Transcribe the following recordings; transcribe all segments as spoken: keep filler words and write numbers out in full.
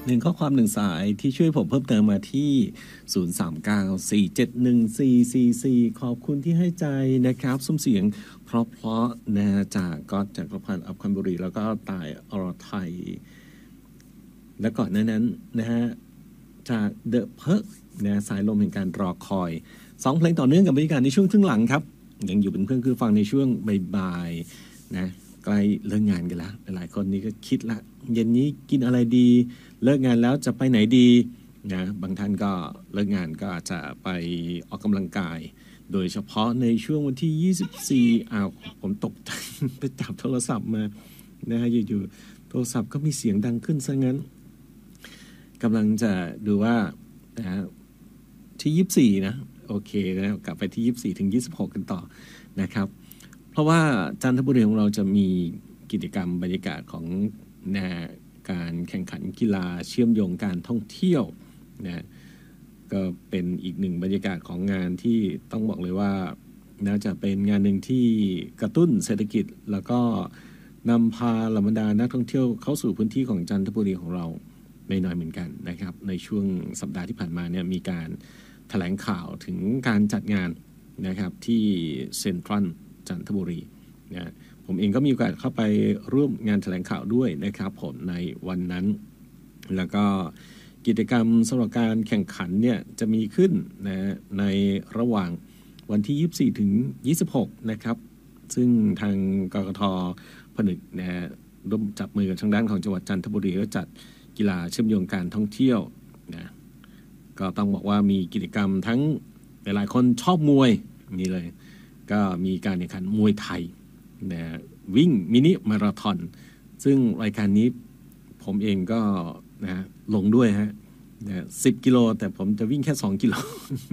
หนึ่งข้อความหนึ่งสายที่ช่วยผมเพิ่มเติมมาที่ศูนย์ สาม เก้า สี่ เจ็ด หนึ่ง สี่ สี่ สี่ขอบคุณที่ให้ใจนะครับซุ้มเสียงเพราะๆนะจากก๊อตจากประพันธ์อับคัมบุรีแล้วก็ตายอรไทยและก่อนหน้านั้นนะฮะจากเดอะเพิร์กนะสายลมแห่งการรอคอยสองเพลงต่อเนื่องกับบรรยากาศในช่วงครึ่งหลังครับยังอยู่เป็นเพื่อนคือฟังในช่วงบ่ายๆนะใกล้เลิกงานกันแล้วหลายคนนี้ก็คิดละเย็นนี้กินอะไรดีเลิกงานแล้วจะไปไหนดีนะบางท่านก็เลิกงานก็อาจจะไปออกกำลังกายโดยเฉพาะในช่วงวันที่ยี่สิบสี่อ้าวผมตกใจ ไปจับโทรศัพท์มานะฮะอยู่ๆโทรศัพท์ก็มีเสียงดังขึ้นซะงั้นกำลังจะดูว่านะฮะที่ยี่สิบสี่นะโอเคนะกลับไปที่ยี่สิบสี่ถึงยี่สิบหกกันต่อนะครับเพราะว่าจันทบุรีของเราจะมีกิจกรรมบรรยากาศของนะการแข่งขันกีฬาเชื่อมโยงการท่องเที่ยวนะก็เป็นอีกหนึ่งบรรยากาศของงานที่ต้องบอกเลยว่าน่าจะเป็นงานหนึ่งที่กระตุ้นเศรษฐกิจแล้วก็นำพาเหล่าบรรดานักท่องเที่ยวเข้าสู่พื้นที่ของจันทบุรีของเราไม่น้อยเหมือนกันนะครับในช่วงสัปดาห์ที่ผ่านมาเนี่ยมีการแถลงข่าวถึงการจัดงานนะครับที่เซ็นทรัลจันทบุรีนะผมเองก็มีโอกาสเข้าไปร่วมงานแถลงข่าวด้วยนะครับผมในวันนั้นแล้วก็กิจกรรมสำหรับการแข่งขันเนี่ยจะมีขึ้นนะในระหว่างวันที่ยี่สิบสี่ถึงยี่สิบหกนะครับซึ่งทางกกท.ผนึกนะร่วมจับมือกับทางด้านของจังหวัดจันทบุรีก็จัดกีฬาเชื่อมโยงการท่องเที่ยวนะก็ต้องบอกว่ามีกิจกรรมทั้งหลายๆคนชอบมวยนี่เลยก็มีการแข่งขันมวยไทยนะวิ่งมินิมาราธอนซึ่งรายการนี้ผมเองก็นะลงด้วยฮะนะสิบกิโลแต่ผมจะวิ่งแค่สองกิโล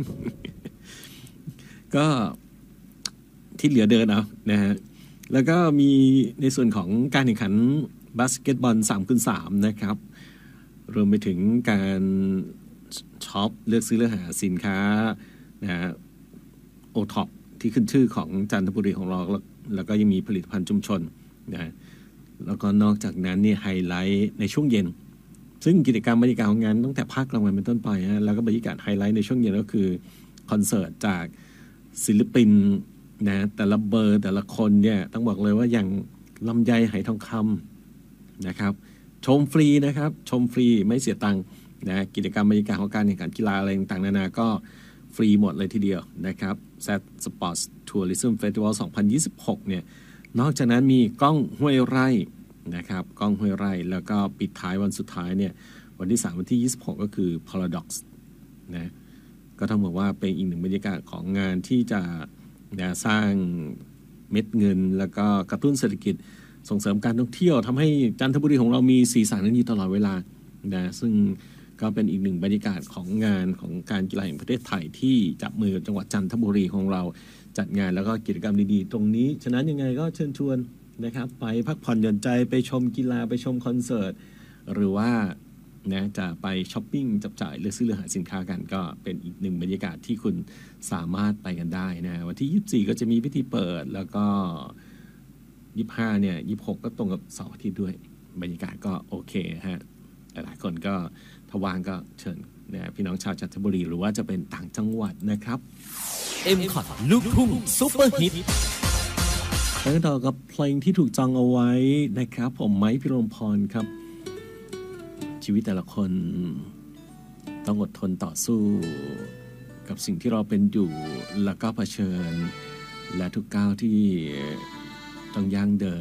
ก็ที่เหลือเดินเอานะฮะแล้วก็มีในส่วนของการแข่งขันบาสเกตบอล สามคูณสาม นะครับรวมไปถึงการช็อปเลือกซื้อเลือกหาสินค้านะโอท็อปที่ขึ้นชื่อของจันทบุรีของเราแล้วก็ยังมีผลิตภัณฑ์ชุมชนนะแล้วก็นอกจากนั้นนี่ไฮไลท์ในช่วงเย็นซึ่งกิจกรรมบรรยากาศของงานตั้งแต่ภาคกลางวันเป็นต้นไปฮะแล้วก็บรรยากาศไฮไลท์ในช่วงเย็นก็คือคอนเสิร์ตจากศิลปินนะแต่ละเบอร์แต่ละคนเนี่ยต้องบอกเลยว่าอย่างลำไยไหทองคำนะครับชมฟรีนะครับชมฟรีไม่เสียตังค์นะกิจกรรมบรรยากาศของการแข่งขันกีฬาอะไรต่างๆนานาก็ฟรีหมดเลยทีเดียวนะครับ แซด Sports Tourism Festival สองพันยี่สิบหกเนี่ยนอกจากนั้นมีก้องห้วยไร่นะครับก้องห้วยไร่แล้วก็ปิดท้ายวันสุดท้ายเนี่ยวันที่สามวันที่ยี่สิบหกก็คือ Paradox นะก็ต้องบอกว่าเป็นอีกหนึ่งบรรยากาศของงานที่จะนะสร้างเม็ดเงินแล้วก็กระตุ้นเศรษฐกิจส่งเสริมการท่องเที่ยวทำให้จันทบุรีของเรามีสีสันนั้นอยู่ตลอดเวลานะซึ่งก็เป็นอีกหนึ่งบรรยากาศของงานของการกีฬาแห่งประเทศไทยที่จับมือกับจังหวัดจันทบุรีของเราจัดงานแล้วก็กิจกรรมดีๆตรงนี้ฉะนั้นยังไงก็เชิญชวนนะครับไปพักผ่อนหย่อนใจไปชมกีฬาไปชมคอนเสิร์ตหรือว่านะจะไปช้อปปิ้งจับจ่ายเลือกซื้อเลือกหาสินค้ากันก็เป็นอีกหนึ่งบรรยากาศที่คุณสามารถไปกันได้นะวันที่ยี่สิบสี่ก็จะมีพิธีเปิดแล้วก็ยี่สิบห้าเนี่ยยี่สิบหกก็ตรงกับเสาร์อาทิตย์ด้วยบรรยากาศก็โอเคฮะหลายคนก็ถ้าว่างก็เชิญนะพี่น้องชาวจันทบุรีหรือว่าจะเป็นต่างจังหวัดนะครับเอ็ม คอท ลูกทุ่งซุปเปอร์ฮิตไปกันต่อกับเพลงที่ถูกจองเอาไว้นะครับผมไม้พิรมพรครับชีวิตแต่ละคนต้องอดทนต่อสู้กับสิ่งที่เราเป็นอยู่แล้วก็เผชิญและทุกก้าวที่ต้องย่างเดิน